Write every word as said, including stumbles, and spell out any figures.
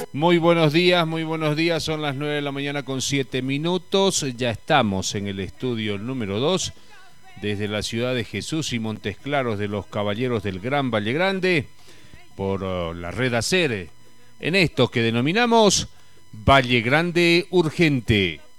Muy buenos días, muy buenos días. Son las nueve de la mañana con siete minutos. Ya estamos en el estudio número dos desde la ciudad de Jesús y Montes Claros de los Caballeros del Gran Valle Grande por uh, la red ACER en esto que denominamos Valle Grande Urgente.